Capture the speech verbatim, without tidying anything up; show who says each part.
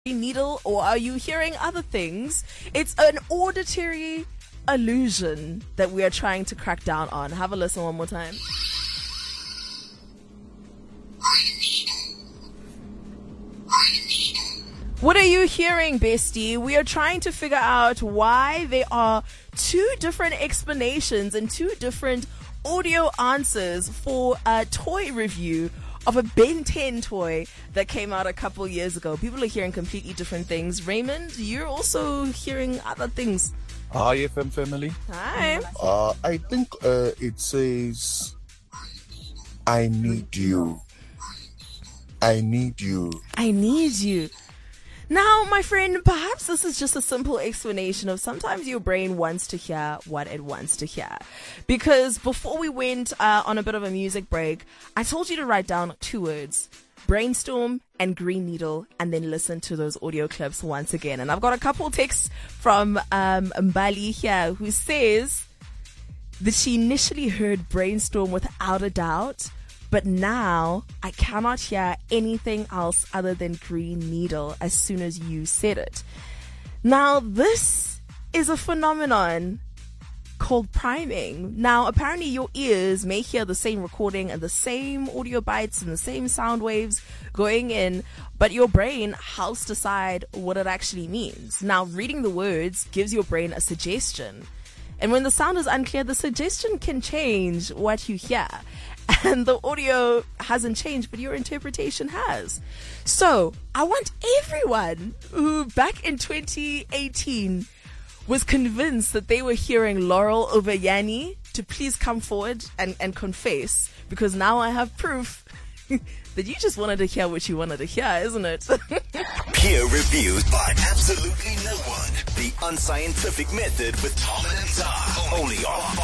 Speaker 1: needle, or are you hearing other things? It's an auditory illusion that we are trying to crack down on. Have a listen one more time. What are you hearing, bestie? We are trying to figure out why there are two different explanations and two different audio answers for a toy review of a Ben ten toy that came out a couple years ago. People are hearing completely different things. Raymond, you're also hearing other things.
Speaker 2: Hi, F M family.
Speaker 1: Hi.
Speaker 3: Uh, I think uh, it says, I need you. I need you.
Speaker 1: I need you. Now, my friend, perhaps this is just a simple explanation of sometimes your brain wants to hear what it wants to hear. Because before we went uh, on a bit of a music break, I told you to write down two words, brainstorm and green needle, and then listen to those audio clips once again. And I've got a couple texts from um, Mbali here who says that she initially heard brainstorm without a doubt, but now I cannot hear anything else other than green needle as soon as you said it. Now, this is a phenomenon called priming. Now, apparently your ears may hear the same recording and the same audio bytes and the same sound waves going in, but your brain has to decide what it actually means. Now, reading the words gives your brain a suggestion. And when the sound is unclear, the suggestion can change what you hear. And the audio hasn't changed, but your interpretation has. So I want everyone who back in twenty eighteen was convinced that they were hearing Laurel over Yanni to please come forward and, and confess, because now I have proof that you just wanted to hear what you wanted to hear, isn't it?
Speaker 4: Peer reviewed by absolutely no one. The Unscientific Method with Tom and Tom. Only on